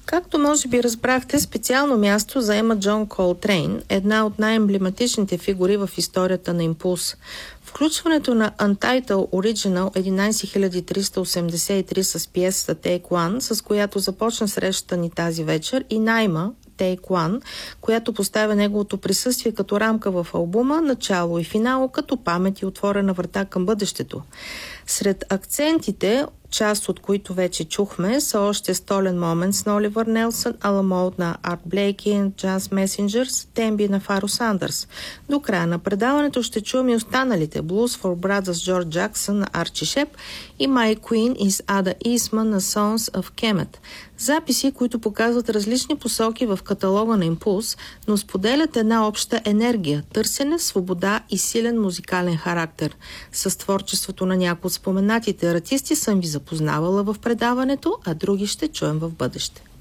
Както може би разбрахте, специално място заема Джон Колтрейн, една от най-емблематичните фигури в историята на Импулс. Включването на Untitled Original 11383 с пиесата Take One, с която започна срещата ни тази вечер, и найма Take One, която поставя неговото присъствие като рамка в албума, начало и финал, като памет и отворена врата към бъдещето. Сред акцентите, част от които вече чухме, са още Stolen Moments на Оливър Нелсън, Аламолд на Арт Блейки, Jazz Messengers, Темби на Фаро Сандърс. До края на предаването ще чуем и останалите Blues for Brothers Джордж Джаксън на Арчи Шеп и My Queen is Ада Исман на Sons of Kemet. Записи, които показват различни посоки в каталога на Импулс, но споделят една обща енергия, търсене, свобода и силен музикален характер. С творчеството на някои от споменатите артисти съм ви запознавала в предаването, а други ще чуем в бъдеще.